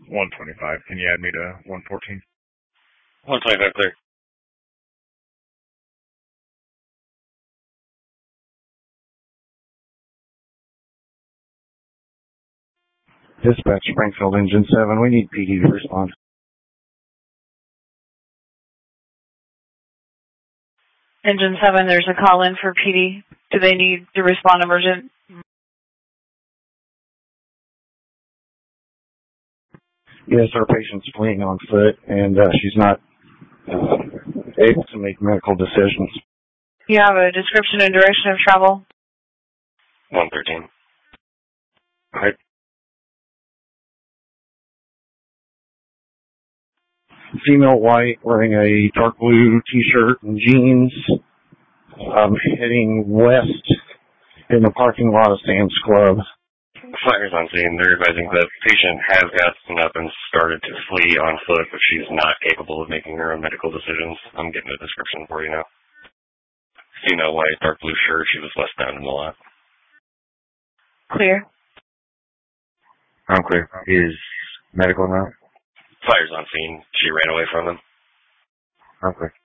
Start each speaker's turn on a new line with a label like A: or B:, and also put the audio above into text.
A: 125. Can you add me to 114?
B: 125 clear.
C: Dispatch Springfield Engine 7, we need PD to respond.
D: Engine 7, there's a call in for PD. Do they need to respond emergent?
C: Yes, our patient's fleeing on foot, and she's not able to make medical decisions.
D: You have a description and direction of travel?
B: 113.
C: All right. Female white, wearing a dark blue t-shirt and jeans, heading west in the parking lot of Sam's Club.
B: Fires on scene. They're advising the patient has gotten up and started to flee on foot, but she's not capable of making her own medical decisions. I'm getting a description for you now. Female white, dark blue shirt. She was westbound in the lot.
D: Clear.
E: I'm clear. Is medical now?
B: Fires on scene. She ran away from them.
E: I'm clear.